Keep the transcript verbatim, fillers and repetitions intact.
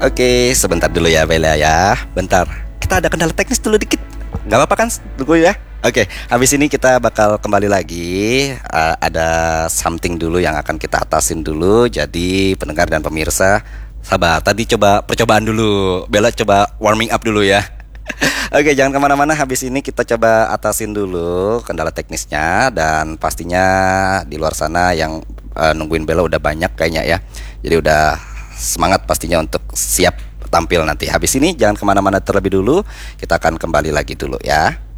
Oke, sebentar dulu ya Bella ya. Bentar, kita ada kendala teknis dulu dikit. Gak apa-apa kan? Tunggu ya. Oke, habis ini kita bakal kembali lagi. Uh, ada something dulu yang akan kita atasin dulu. Jadi pendengar dan pemirsa, sabar. Tadi coba percobaan dulu. Bella coba warming up dulu ya. Oke, jangan kemana-mana. Habis ini kita coba atasin dulu kendala teknisnya. Dan pastinya di luar sana yang uh, nungguin Bella udah banyak kayaknya ya. Jadi udah semangat pastinya untuk siap tampil nanti. Habis ini jangan kemana-mana terlebih dulu. Kita akan kembali lagi dulu ya.